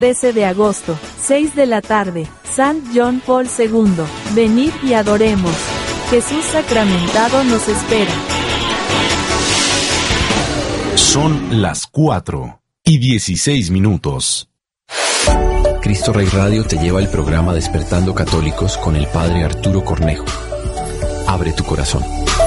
13 de agosto, 6 de la tarde, San John Paul II. Venid y adoremos. Jesús sacramentado nos espera. Son las 4:16. Cristo Rey Radio te lleva el programa Despertando Católicos con el Padre Arturo Cornejo. Abre tu corazón.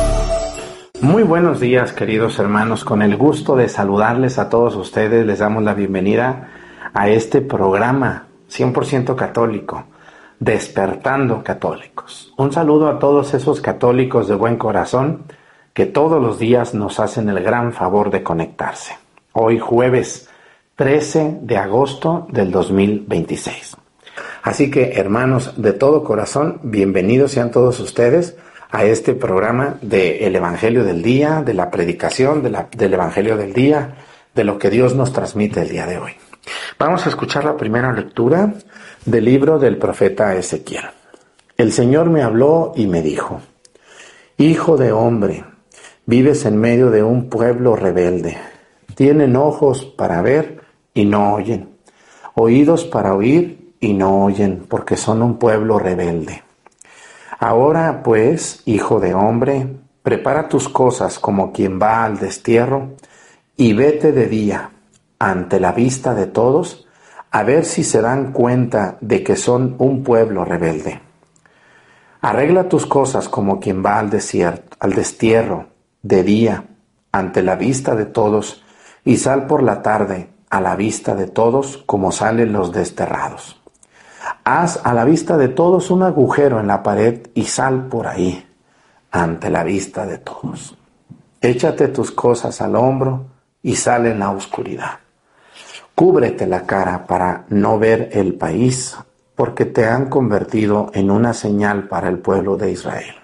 Muy buenos días, queridos hermanos. Con el gusto de saludarles a todos ustedes, les damos la bienvenida a este programa 100% católico, Despertando Católicos. Un saludo a todos esos católicos de buen corazón que todos los días nos hacen el gran favor de conectarse. Hoy jueves 13 de agosto del 2026. Así que, hermanos, de todo corazón, bienvenidos sean todos ustedes a este programa del Evangelio del Día, de la predicación del Evangelio del Día, de lo que Dios nos transmite el día de hoy. Vamos a escuchar la primera lectura del libro del profeta Ezequiel. El Señor me habló y me dijo: Hijo de hombre, vives en medio de un pueblo rebelde. Tienen ojos para ver y no oyen, oídos para oír y no oyen, porque son un pueblo rebelde. Ahora pues, hijo de hombre, prepara tus cosas como quien va al destierro y vete de día ante la vista de todos, a ver si se dan cuenta de que son un pueblo rebelde. Arregla tus cosas como quien va al destierro, de día, ante la vista de todos, y sal por la tarde, a la vista de todos, como salen los desterrados. Haz a la vista de todos un agujero en la pared y sal por ahí, ante la vista de todos. Échate tus cosas al hombro y sal en la oscuridad. Cúbrete la cara para no ver el país, porque te han convertido en una señal para el pueblo de Israel.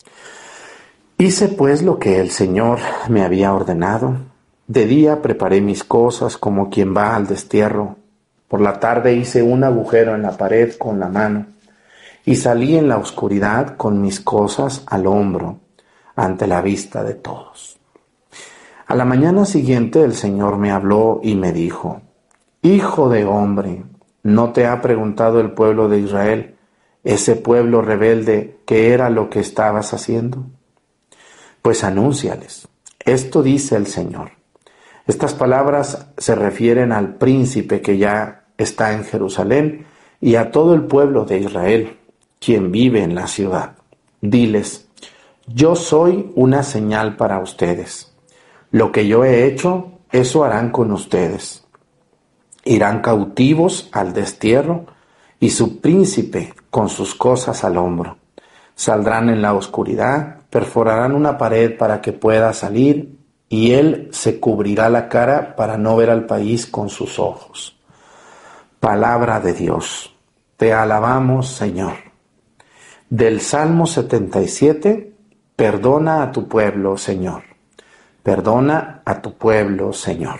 Hice pues lo que el Señor me había ordenado. De día preparé mis cosas como quien va al destierro. Por la tarde hice un agujero en la pared con la mano y salí en la oscuridad con mis cosas al hombro, ante la vista de todos. A la mañana siguiente el Señor me habló y me dijo: Hijo de hombre, ¿no te ha preguntado el pueblo de Israel, ese pueblo rebelde, qué era lo que estabas haciendo? Pues anúnciales, esto dice el Señor. Estas palabras se refieren al príncipe que ya está en Jerusalén y a todo el pueblo de Israel, quien vive en la ciudad. Diles: yo soy una señal para ustedes. Lo que yo he hecho, eso harán con ustedes. Irán cautivos al destierro y su príncipe con sus cosas al hombro. Saldrán en la oscuridad, perforarán una pared para que pueda salir, y él se cubrirá la cara para no ver al país con sus ojos. Palabra de Dios. Te alabamos, Señor. Del Salmo 77, perdona a tu pueblo, Señor. Perdona a tu pueblo, Señor.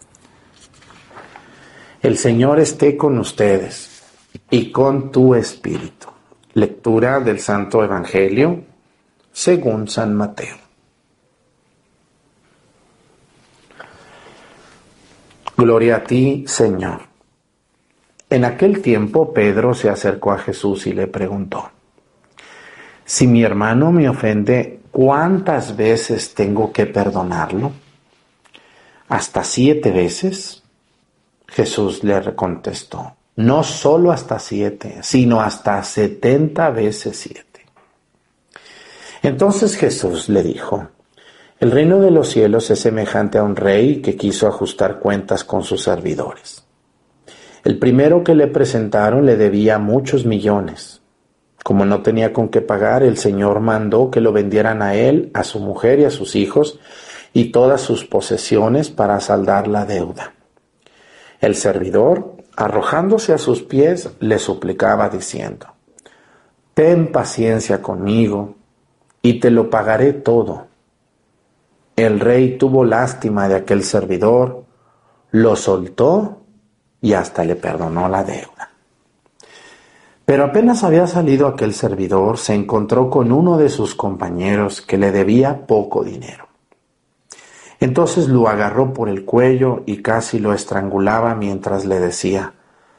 El Señor esté con ustedes y con tu espíritu. Lectura del Santo Evangelio según San Mateo. Gloria a ti, Señor. En aquel tiempo Pedro se acercó a Jesús y le preguntó: Si mi hermano me ofende, ¿cuántas veces tengo que perdonarlo? ¿Hasta 7 veces? Jesús le contestó: no solo hasta 7, sino hasta 70 veces 7. Entonces Jesús le dijo: el reino de los cielos es semejante a un rey que quiso ajustar cuentas con sus servidores. El primero que le presentaron le debía muchos millones. Como no tenía con qué pagar, el Señor mandó que lo vendieran a él, a su mujer y a sus hijos y todas sus posesiones para saldar la deuda. El servidor, arrojándose a sus pies, le suplicaba diciendo: ten paciencia conmigo y te lo pagaré todo. El rey tuvo lástima de aquel servidor, lo soltó y hasta le perdonó la deuda. Pero apenas había salido aquel servidor, se encontró con uno de sus compañeros que le debía poco dinero. Entonces lo agarró por el cuello y casi lo estrangulaba mientras le decía: